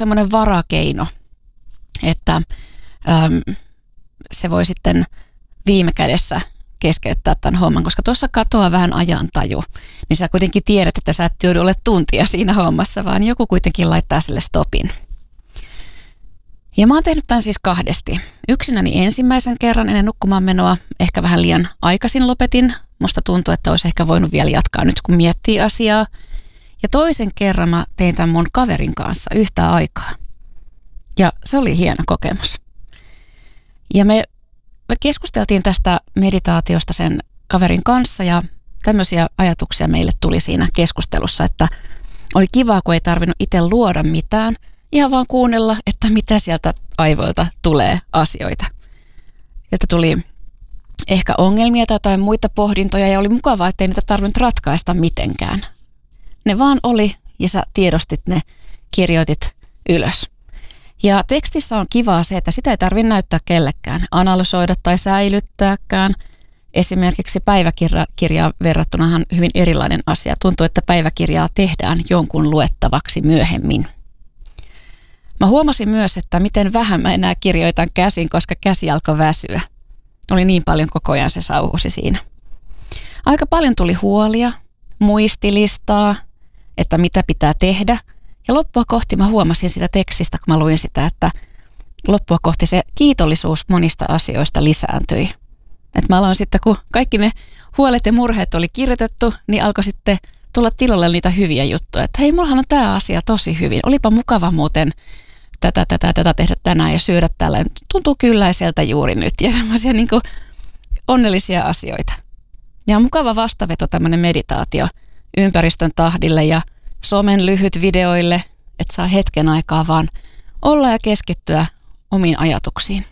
semmoinen varakeino, että se voi sitten viime kädessä keskeyttää tämän homman, koska tuossa katoaa vähän ajantaju, niin sä kuitenkin tiedät, että sä et joudu ole tuntia siinä hommassa, vaan joku kuitenkin laittaa sille stopin. Ja mä oon tehnyt tämän siis kahdesti. Yksinäni ensimmäisen kerran ennen nukkumaan menoa, ehkä vähän liian aikaisin lopetin. Musta tuntuu, että olisi ehkä voinut vielä jatkaa nyt, kun miettii asiaa. Ja toisen kerran mä tein tämän mun kaverin kanssa yhtä aikaa. Ja se oli hieno kokemus. Ja me keskusteltiin tästä meditaatiosta sen kaverin kanssa ja tämmöisiä ajatuksia meille tuli siinä keskustelussa, että oli kivaa, kun ei tarvinnut itse luoda mitään, ihan vaan kuunnella, että mitä sieltä aivoilta tulee asioita. Sieltä tuli ehkä ongelmia tai jotain muita pohdintoja ja oli mukavaa, ettei niitä tarvinnut ratkaista mitenkään. Ne vaan oli ja sä tiedostit ne, kirjoitit ylös. Ja tekstissä on kivaa se, että sitä ei tarvitse näyttää kellekään, analysoida tai säilyttääkään. Esimerkiksi päiväkirjaa verrattunahan hyvin erilainen asia. Tuntuu, että päiväkirjaa tehdään jonkun luettavaksi myöhemmin. Mä huomasin myös, että miten vähän mä enää kirjoitan käsin, koska käsi alkoi väsyä. Oli niin paljon koko ajan se sauhusi siinä. Aika paljon tuli huolia, muistilistaa, että mitä pitää tehdä. Ja loppua kohti mä huomasin sitä tekstistä, kun mä luin sitä, että loppua kohti se kiitollisuus monista asioista lisääntyi. Et mä aloin sitten, kun kaikki ne huolet ja murheet oli kirjoitettu, niin alkoi sitten tulla tilalle niitä hyviä juttuja. Että hei, mullahan on tämä asia tosi hyvin. Olipa mukava muuten tätä tehdä tänään ja syödä tällä. Tuntuu kylläiseltä juuri nyt ja tämmöisiä niin kuin onnellisia asioita. Ja on mukava vastaveto tämmöinen meditaatio ympäristön tahdille ja somen lyhyt videoille, että saa hetken aikaa vaan olla ja keskittyä omiin ajatuksiin.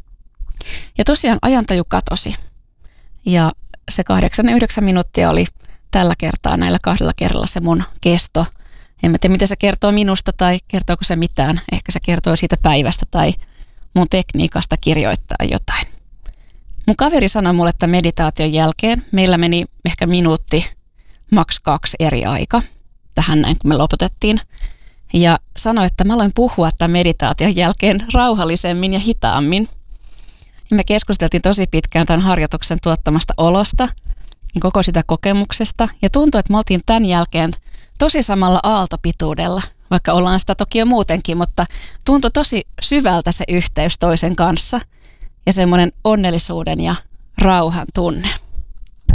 Ja tosiaan ajantaju katosi. Ja se 8-9 minuuttia oli tällä kertaa, näillä kahdella kerralla se mun kesto. En mä tiedä, mitä se kertoo minusta tai kertooko se mitään. Ehkä se kertoo siitä päivästä tai mun tekniikasta kirjoittaa jotain. Mun kaveri sanoi mulle, että meditaation jälkeen meillä meni ehkä minuutti, maks 2 eri aika. Tähän näin, kun me lopetettiin. Ja sanoi, että mä aloin puhua tämän meditaation jälkeen rauhallisemmin ja hitaammin. Ja me keskusteltiin tosi pitkään tämän harjoituksen tuottamasta olosta, koko sitä kokemuksesta. Ja tuntui, että me oltiin tämän jälkeen tosi samalla aaltopituudella, vaikka ollaan sitä toki jo muutenkin, mutta tuntui tosi syvältä se yhteys toisen kanssa ja semmoinen onnellisuuden ja rauhan tunne.